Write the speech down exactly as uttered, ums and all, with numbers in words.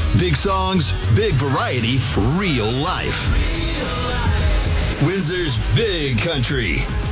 Big songs, big variety, real life. Windsor's Big Country.